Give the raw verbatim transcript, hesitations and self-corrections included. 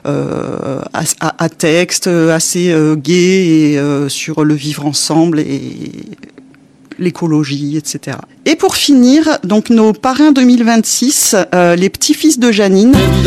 euh, à, à, à texte assez euh, gai et euh, sur le vivre ensemble et l'écologie, et cetera. Et pour finir, donc nos parrains deux mille vingt-six, euh, les petits-fils de Janine.